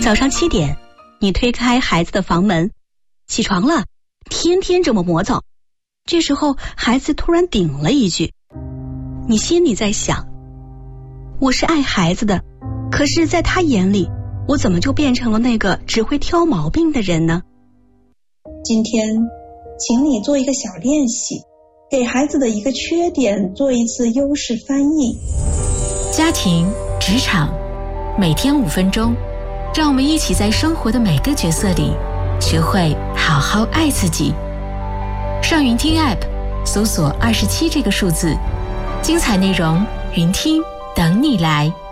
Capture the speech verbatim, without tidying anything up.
早上七点，你推开孩子的房门，起床了，天天这么磨蹭。这时候孩子突然顶了一句，你心里在想，我是爱孩子的，可是在他眼里，我怎么就变成了那个只会挑毛病的人呢？ 今天请你做一个小练习，给孩子的一个缺点做一次优势翻译。 家庭、职场，每天五分钟，让我们一起在生活的每个角色里学会好好爱自己。上云听 App 搜索二十七这个数字，精彩内容云听等你来。